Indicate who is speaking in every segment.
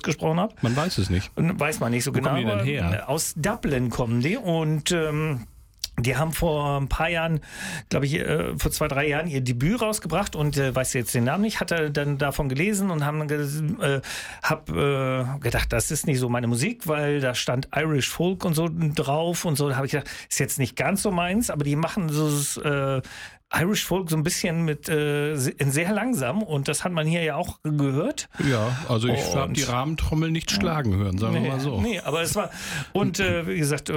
Speaker 1: ausgesprochen habe.
Speaker 2: Man weiß es nicht.
Speaker 1: Weiß man nicht so genau.
Speaker 2: Wo kommen die denn her?
Speaker 1: Aus Dublin kommen die und die haben vor ein paar Jahren, glaube ich, vor 2-3 Jahren ihr Debüt rausgebracht und weiß jetzt den Namen nicht, hatte dann davon gelesen und hab gedacht, das ist nicht so meine Musik, weil da stand Irish Folk und so drauf und so. Da habe ich gedacht, ist jetzt nicht ganz so meins, aber die machen so Irish Folk so ein bisschen mit sehr langsam und das hat man hier ja auch gehört.
Speaker 2: Ja, also ich habe die Rahmentrommel nicht schlagen hören, sagen wir mal so.
Speaker 1: Nee, aber es war und wie gesagt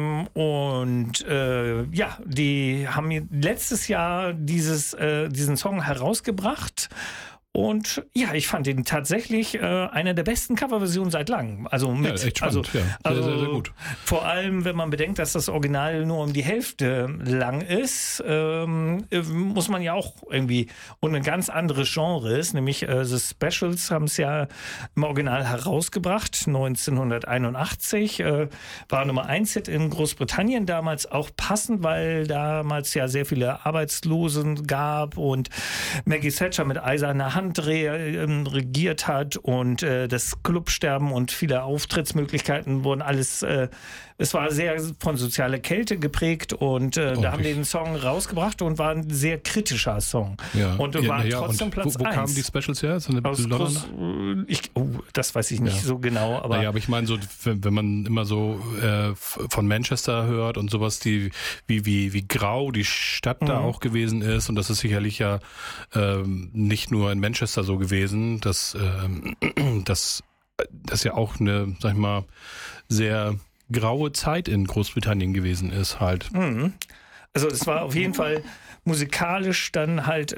Speaker 1: ja, die haben letztes Jahr diesen Song herausgebracht. Und ja, ich fand ihn tatsächlich eine der besten Coverversionen seit langem. Also
Speaker 2: echt spannend, sehr gut.
Speaker 1: Vor allem, wenn man bedenkt, dass das Original nur um die Hälfte lang ist, muss man ja auch irgendwie, und ein ganz anderes Genre ist, nämlich The Specials haben es ja im Original herausgebracht, 1981, war Nummer 1 Hit in Großbritannien, damals auch passend, weil damals ja sehr viele Arbeitslosen gab und Maggie Thatcher mit eiserner Hand regiert hat und das Clubsterben und viele Auftrittsmöglichkeiten wurden alles, es war sehr von sozialer Kälte geprägt und da haben die den Song rausgebracht und war ein sehr kritischer Song.
Speaker 2: Ja.
Speaker 1: Und war trotzdem Platz 1.
Speaker 2: Wo kamen die Specials her?
Speaker 1: Das weiß ich nicht so genau. Aber
Speaker 2: aber ich meine, so, wenn man immer so von Manchester hört und sowas, wie grau die Stadt da auch gewesen ist, und das ist sicherlich ja nicht nur in Manchester so gewesen, dass das ja auch eine, sag ich mal, sehr graue Zeit in Großbritannien gewesen ist halt.
Speaker 1: Also es war auf jeden Fall musikalisch dann halt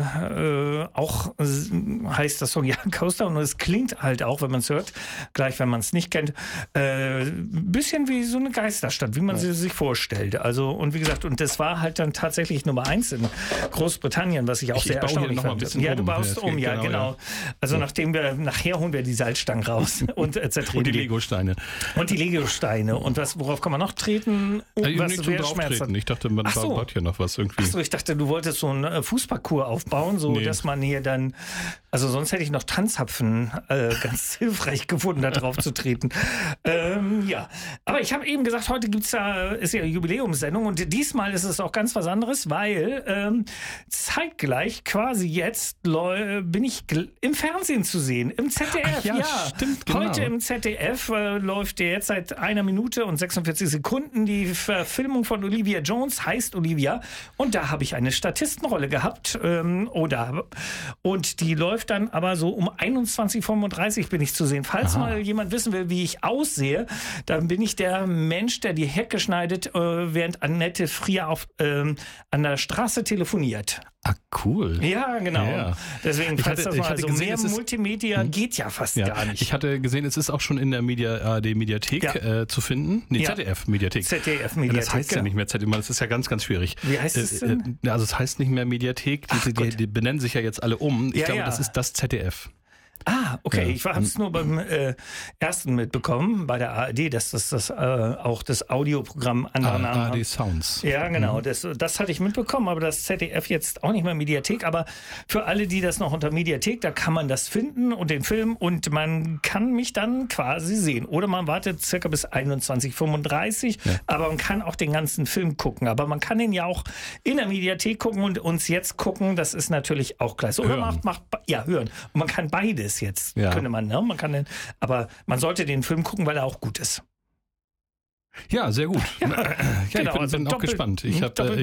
Speaker 1: auch heißt das Song ja Coaster und es klingt halt auch, wenn man es hört, gleich wenn man es nicht kennt, bisschen wie so eine Geisterstadt, wie man sie sich vorstellt. Also und wie gesagt, und das war halt dann tatsächlich Nummer 1 in Großbritannien, was ich auch sehr erstaunlich fand. Ja, du baust um, ja, genau. Also nachher holen wir die Salzstangen raus und zertreten
Speaker 2: und die Legosteine.
Speaker 1: Und die Legosteine. Und worauf kann man noch treten?
Speaker 2: Was wäre schmerzhaft? Ich dachte, man baut hier noch was irgendwie.
Speaker 1: Achso, ich dachte, du wolltest so einen Fußparcours aufbauen, so dass man hier dann, also sonst hätte ich noch Tanzhapfen ganz hilfreich gefunden, da drauf zu treten. Ja, aber ich habe eben gesagt, heute ist ja eine Jubiläumssendung und diesmal ist es auch ganz was anderes, weil zeitgleich quasi jetzt bin ich im Fernsehen zu sehen, im ZDF.
Speaker 2: Ach, stimmt, genau.
Speaker 1: Heute im ZDF läuft jetzt seit 1 Minute und 46 Sekunden die Verfilmung von Olivia Jones, heißt Olivia, und da habe ich eine Statistenrolle gehabt und die läuft dann aber so um 21:35 bin ich zu sehen. Falls mal jemand wissen will, wie ich aussehe, dann bin ich der Mensch, der die Hecke schneidet, während Annette Frier an der Straße telefoniert.
Speaker 2: Ah, cool.
Speaker 1: Ja, genau.
Speaker 2: Ja.
Speaker 1: Deswegen,
Speaker 2: ich hatte gesehen,
Speaker 1: mehr Multimedia geht ja fast gar nicht.
Speaker 2: Ich hatte gesehen, es ist auch schon in der ARD-Mediathek zu finden. Nee, ZDF-Mediathek.
Speaker 1: ZDF-Mediathek.
Speaker 2: Das heißt ja nicht mehr ZDF, das ist ja ganz, ganz schwierig.
Speaker 1: Wie heißt es denn?
Speaker 2: Also es heißt nicht mehr Mediathek, die benennen sich ja jetzt alle um. Ich glaube, das ist das ZDF.
Speaker 1: Ah, okay.
Speaker 2: Ja.
Speaker 1: Ich habe es nur beim ersten mitbekommen, bei der ARD, dass das auch das Audioprogramm anderer Namen hat.
Speaker 2: ARD Sounds.
Speaker 1: Ja, genau. Das hatte ich mitbekommen, aber das ZDF jetzt auch nicht mehr Mediathek. Aber für alle, die das noch unter Mediathek, da kann man das finden und den Film und man kann mich dann quasi sehen. Oder man wartet circa bis 21:35, aber man kann auch den ganzen Film gucken. Aber man kann ihn ja auch in der Mediathek gucken und uns jetzt gucken. Das ist natürlich auch klasse. Oder
Speaker 2: hören.
Speaker 1: hören. Und man kann beides jetzt, könnte man, ne? Man kann aber man sollte den Film gucken, weil er auch gut ist.
Speaker 2: Ja, sehr gut.
Speaker 1: Genau,
Speaker 2: ich bin auch gespannt. Ich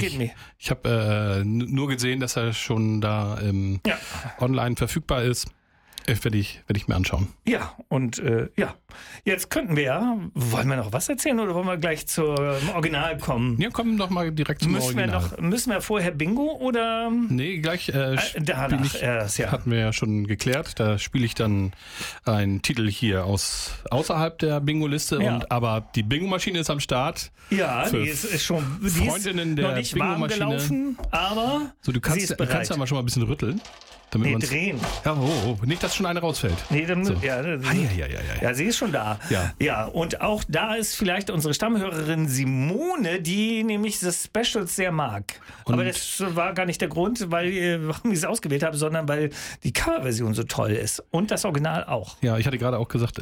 Speaker 2: habe nur gesehen, dass er schon da online verfügbar ist. Werde ich mir anschauen.
Speaker 1: Ja, und jetzt könnten wir wollen wir noch was erzählen oder wollen wir gleich zum Original kommen?
Speaker 2: Ja, kommen doch mal direkt zum Original.
Speaker 1: Müssen wir vorher Bingo oder?
Speaker 2: Nee, gleich
Speaker 1: danach erst,
Speaker 2: hatten wir ja schon geklärt. Da spiele ich dann einen Titel hier außerhalb der Bingo-Liste.
Speaker 1: Ja.
Speaker 2: Aber die Bingo-Maschine ist am Start.
Speaker 1: Ja, die ist schon
Speaker 2: Freundinnen der
Speaker 1: noch nicht warm
Speaker 2: Bingo-Maschine
Speaker 1: gelaufen, aber
Speaker 2: so, du kannst ja mal schon mal ein bisschen rütteln.
Speaker 1: Drehen.
Speaker 2: Ja, nicht, dass schon eine rausfällt.
Speaker 1: Nee, dann,
Speaker 2: so.
Speaker 1: Ja, sie ist schon da. Ja, und auch da ist vielleicht unsere Stammhörerin Simone, die nämlich das Specials sehr mag.
Speaker 2: Und
Speaker 1: aber das war gar nicht der Grund, warum ich es ausgewählt habe, sondern weil die Coverversion so toll ist. Und das Original auch.
Speaker 2: Ja, ich hatte gerade auch gesagt,